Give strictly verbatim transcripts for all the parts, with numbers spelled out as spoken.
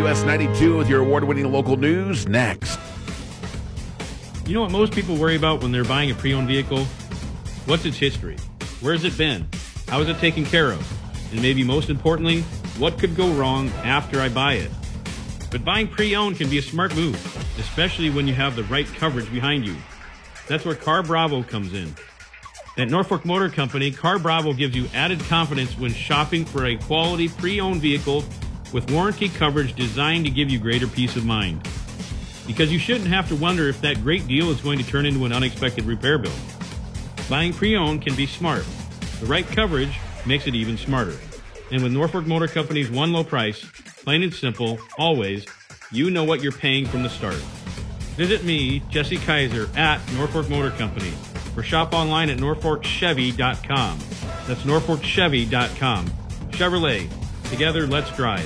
U S ninety-two with your award-winning local news next. You know what most people worry about when they're buying a pre-owned vehicle? What's its history? Where's it been? How is it taken care of? And maybe most importantly, what could go wrong after I buy it? But buying pre-owned can be a smart move, especially when you have the right coverage behind you. That's where Car Bravo comes in. At Norfolk Motor Company, Car Bravo gives you added confidence when shopping for a quality pre-owned vehicle with warranty coverage designed to give you greater peace of mind. Because you shouldn't have to wonder if that great deal is going to turn into an unexpected repair bill. Buying pre-owned can be smart. The right coverage makes it even smarter. And with Norfolk Motor Company's one low price, plain and simple, always, you know what you're paying from the start. Visit me, Jesse Kaiser, at Norfolk Motor Company, or shop online at norfolk chevy dot com. That's norfolk chevy dot com. Chevrolet. Together, let's drive.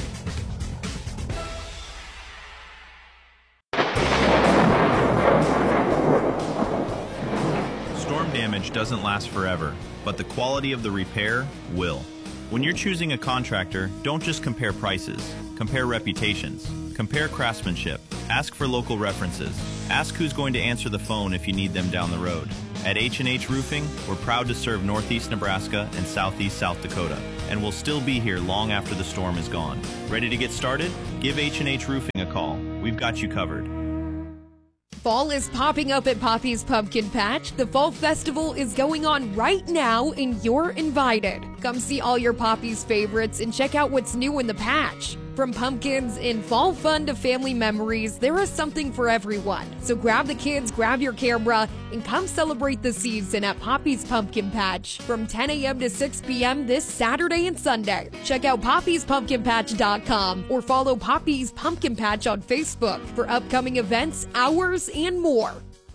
Storm damage doesn't last forever, but the quality of the repair will. When you're choosing a contractor, don't just compare prices. Compare reputations. Compare craftsmanship. Ask for local references. Ask who's going to answer the phone if you need them down the road. At H and H Roofing, we're proud to serve Northeast Nebraska and Southeast South Dakota, and we'll still be here long after the storm is gone. Ready to get started? Give H and H Roofing a call. We've got you covered. Fall is popping up at Poppy's Pumpkin Patch. The Fall Festival is going on right now, and you're invited. Come see all your Poppy's favorites and check out what's new in the patch. From pumpkins and fall fun to family memories, there is something for everyone. So grab the kids, grab your camera, and come celebrate the season at Poppy's Pumpkin Patch from ten a.m. to six p.m. this Saturday and Sunday. Check out poppys pumpkin patch dot com or follow Poppy's Pumpkin Patch on Facebook for upcoming events, hours, and more.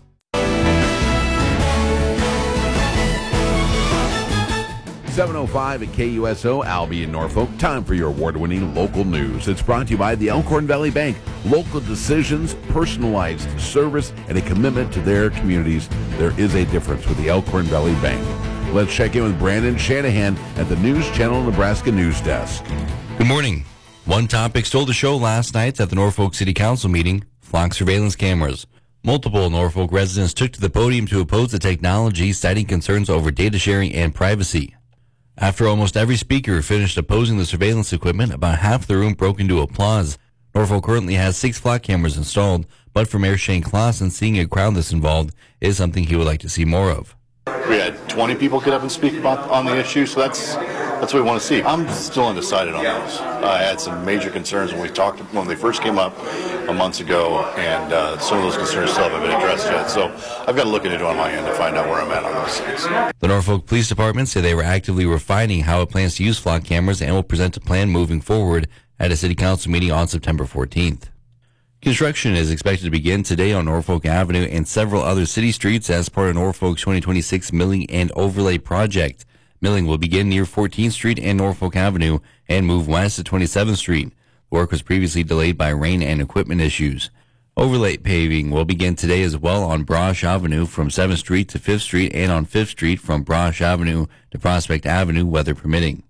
seven oh five at K U S O, Albie in Norfolk. Time for your award-winning local news. It's brought to you by the Elkhorn Valley Bank. Local decisions, personalized service, and a commitment to their communities. There is a difference with the Elkhorn Valley Bank. Let's check in with Brandon Shanahan at the News Channel Nebraska News Desk. Good morning. One topic stole the show last night at the Norfolk City Council meeting, flock surveillance cameras. Multiple Norfolk residents took to the podium to oppose the technology, citing concerns over data sharing and privacy. After almost every speaker finished opposing the surveillance equipment, about half the room broke into applause. Norfolk currently has six flock cameras installed, but for Mayor Shane Clausen, seeing a crowd this involved is something he would like to see more of. We had twenty people get up and speak about on the issue, so that's that's what we want to see. I'm still undecided on those. I had some major concerns when we talked when they first came up a months ago, and uh, some of those concerns still haven't been addressed yet. So I've got to look into it on my end to find out where I'm at on those things. The Norfolk Police Department say they were actively refining how it plans to use flock cameras and will present a plan moving forward at a city council meeting on September fourteenth. Construction is expected to begin today on Norfolk Avenue and several other city streets as part of Norfolk's twenty twenty-six Milling and Overlay project. Milling will begin near fourteenth Street and Norfolk Avenue and move west to twenty-seventh Street. The work was previously delayed by rain and equipment issues. Overlay paving will begin today as well on Brosh Avenue from seventh Street to fifth Street and on fifth Street from Brosh Avenue to Prospect Avenue, weather permitting.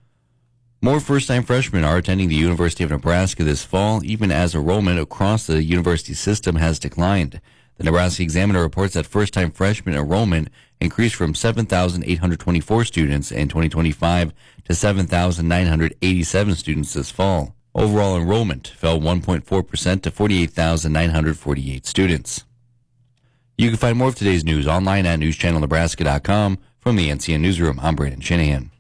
More first-time freshmen are attending the University of Nebraska this fall, even as enrollment across the university system has declined. The Nebraska Examiner reports that first-time freshman enrollment increased from seven thousand eight hundred twenty-four students in twenty twenty-five to seven thousand nine hundred eighty-seven students this fall. Overall enrollment fell one point four percent to forty-eight thousand nine hundred forty-eight students. You can find more of today's news online at news channel nebraska dot com. From the N C N Newsroom, I'm Brandon Shanahan.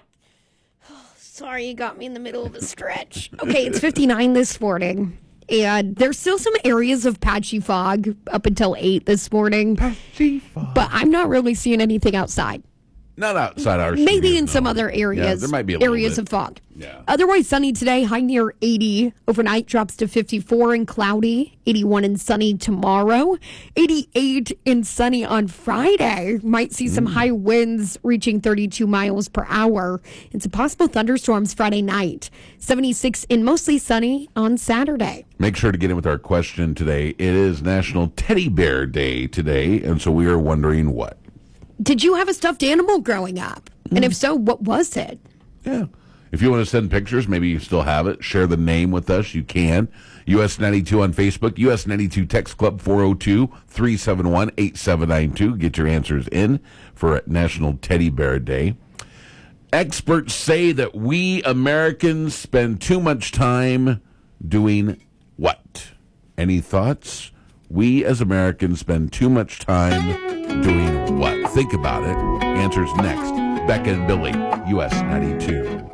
Sorry, you got me in the middle of a stretch. Okay, it's fifty-nine this morning, and there's still some areas of patchy fog up until eight this morning. Patchy fog. But I'm not really seeing anything outside. Not outside our Maybe studio, in no. some other areas. Yeah, there might be a little areas bit. of fog. Yeah. Otherwise, sunny today, high near eighty. Overnight drops to fifty-four and cloudy. eighty-one and sunny tomorrow. eighty-eight and sunny on Friday. Might see some mm. high winds reaching thirty-two miles per hour. And some possible thunderstorms Friday night. seventy-six and mostly sunny on Saturday. Make sure to get in with our question today. It is National Teddy Bear Day today, and so we are wondering what. Did you have a stuffed animal growing up? Mm. And if so, what was it? Yeah. If you want to send pictures, maybe you still have it. Share the name with us. You can. U S ninety-two on Facebook. U S ninety-two Text Club four oh two, three seven one, eight seven nine two. Get your answers in for National Teddy Bear Day. Experts say that we Americans spend too much time doing what? Any thoughts? We as Americans spend too much time doing what? Think about it. Answers next. Becca and Billy, U S ninety-two.